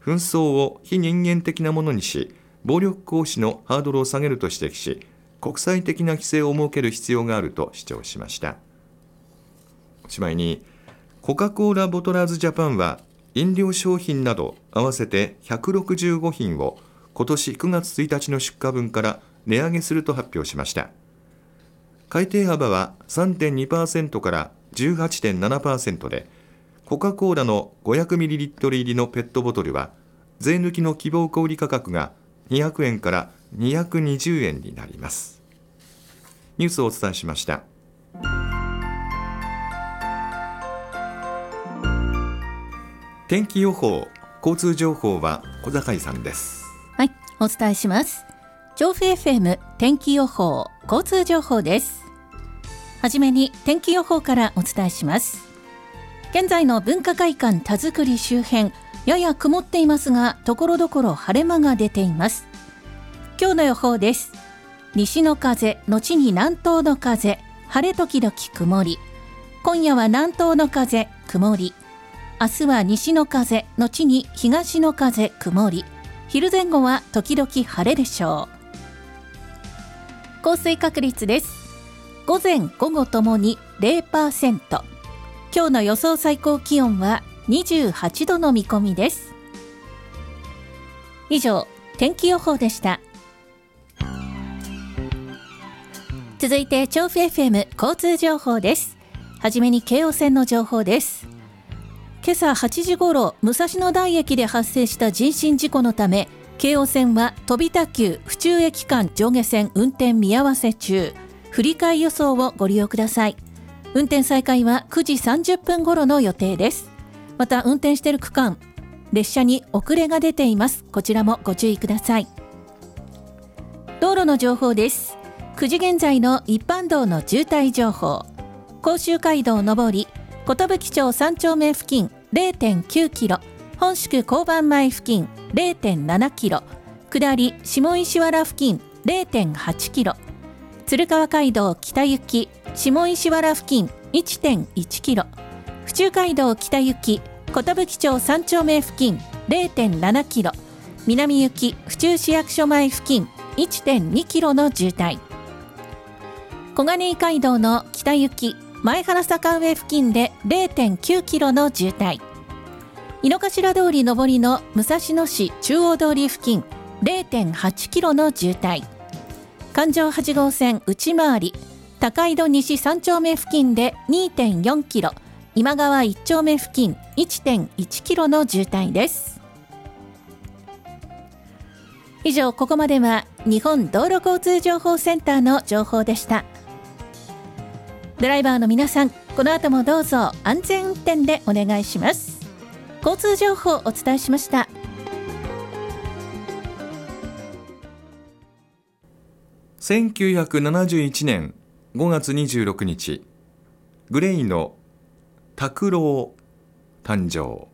紛争を非人間的なものにし、暴力行使のハードルを下げると指摘し、国際的な規制を設ける必要があると主張しました。おしまいに、コカ・コーラボトラーズジャパンは飲料商品など合わせて165品を今年9月1日の出荷分から値上げすると発表しました。改定幅は 3.2% から 18.7% で、コカ・コーラの 500ml 入りのペットボトルは税抜きの希望小売価格が200円から220円になります。ニュースをお伝えしました。天気予報、交通情報は小坂井さんです。 はい、お伝えします。調布 FM 天気予報、交通情報です。はじめに天気予報からお伝えします。現在の文化会館田作り周辺、やや曇っていますが、ところどころ晴れ間が出ています。今日の予報です。西の風、後に南東の風、晴れ時々曇り。今夜は南東の風、曇り。明日は西の風、後に東の風、曇り。昼前後は時々晴れでしょう。降水確率です。午前午後ともに 0%。今日の予想最高気温は28度の見込みです。以上、天気予報でした。続いて調布 FM 交通情報です。はじめに京王線の情報です。今朝8時ごろ、武蔵野台駅で発生した人身事故のため、京王線は飛田急府中駅間上下線運転見合わせ中、振り替え輸送をご利用ください。運転再開は9時30分頃の予定です。また運転している区間、列車に遅れが出ています。こちらもご注意ください。道路の情報です。9時現在の一般道の渋滞情報。甲州街道上り、寿町3丁目付近 0.9 キロ、本宿交番前付近 0.7 キロ、下り下石原付近 0.8 キロ、鶴川街道北行き下石原付近 1.1 キロ、府中街道北行き寿町3丁目付近 0.7 キロ、南行き府中市役所前付近 1.2 キロの渋滞。小金井街道の北行き前原坂上付近で 0.9 キロの渋滞。井の頭通り上りの武蔵野市中央通り付近 0.8 キロの渋滞。環状8号線内回り高井戸西3丁目付近で 2.4 キロ、今川1丁目付近 1.1 キロの渋滞です。以上、ここまでは日本道路交通情報センターの情報でした。ドライバーの皆さん、この後もどうぞ安全運転でお願いします。交通情報をお伝えしました。 1971年5月26日、グレイの拓郎誕生。